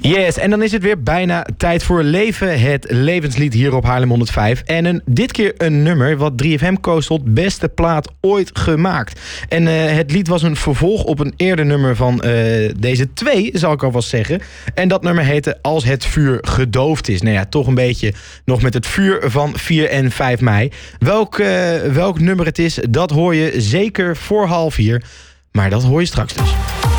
Yes, en dan is het weer bijna tijd voor Leven, het levenslied hier op Haarlem 105. En dit keer een nummer wat 3FM koestelt beste plaat ooit gemaakt. En het lied was een vervolg op een eerder nummer van deze twee, zal ik alvast zeggen. En dat nummer heette Als het vuur gedoofd is. Nou ja, toch een beetje nog met het vuur van 4 en 5 mei. Welk nummer het is, dat hoor je zeker voor 3:30. Maar dat hoor je straks dus.